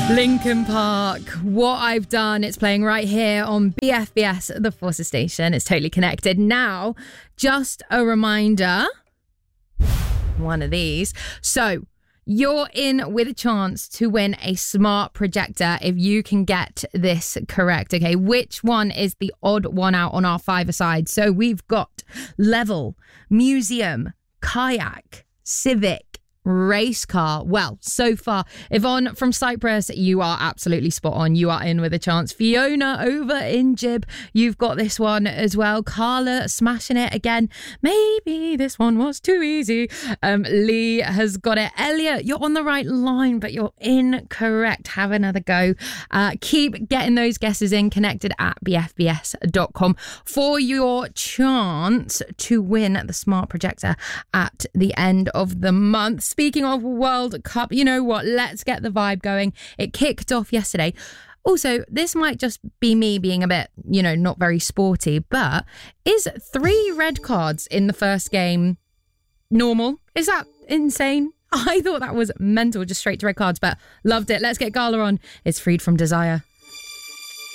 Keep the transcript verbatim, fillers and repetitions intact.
Linkin Park, What I've Done. It's playing right here on B F B S, the Forces Station. It's totally connected. Now, just a reminder, one of these. So, you're in with a chance to win a smart projector if you can get this correct. Okay, which one is the odd one out on our five-a-side? So we've got level, museum, kayak, civic, race car. Well, so far, Yvonne from Cyprus, you are absolutely spot on. You are in with a chance. Fiona over in Jib, you've got this one as well. Carla smashing it again. Maybe this one was too easy. Um, Lee has got it. Elliot, you're on the right line, but you're incorrect. Have another go. Uh, keep getting those guesses in. Connected at b f b s dot com for your chance to win the smart projector at the end of the month. Speaking of World Cup, you know what? Let's get the vibe going. It kicked off yesterday. Also, this might just be me being a bit, you know, not very sporty, but is three red cards in the first game normal? Is that insane? I thought that was mental, just straight to red cards, but loved it. Let's get Gala on. It's Freed from Desire.